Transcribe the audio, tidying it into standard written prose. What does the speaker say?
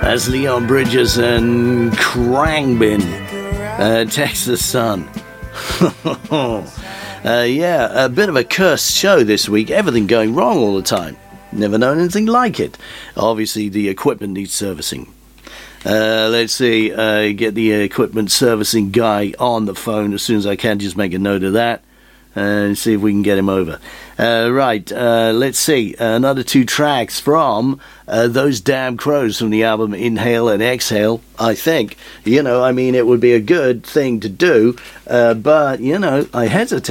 That's Leon Bridges and Krangbin, Texas Sun. Yeah, a bit of a cursed show this week. Everything going wrong all the time. Never known anything like it. Obviously, the equipment needs servicing. Let's see, get the equipment servicing guy on the phone as soon as I can. Just make a note of that and see if we can get him over. Right, let's see. Another 2 tracks from Those Damn Crows from the album Inhale and Exhale. I think, it would be a good thing to do, but, I hesitate.